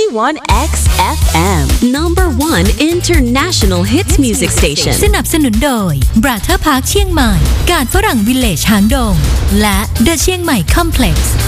91X FM Number 1 International Hits Music Station สนับสนุนโดย Brother Park เชียงใหม่ การฝรั่งวิลเลจหางดงและ The เชียงใหม่ Complex